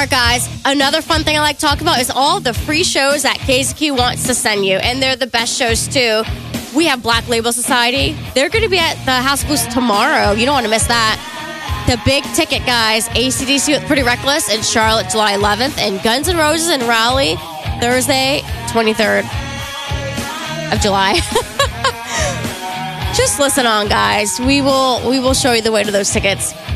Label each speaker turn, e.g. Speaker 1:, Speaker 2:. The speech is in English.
Speaker 1: right, guys. Another fun thing I like to talk about is all the free shows that KZQ wants to send you. And they're the best shows, too. We have Black Label Society. They're going to be at the House of Blues tomorrow. You don't want to miss that. The big ticket, guys. AC/DC with Pretty Reckless in Charlotte, July 11th. And Guns N' Roses in Raleigh, Thursday, 23rd of July. Just listen on, guys. We will show you the way to those tickets.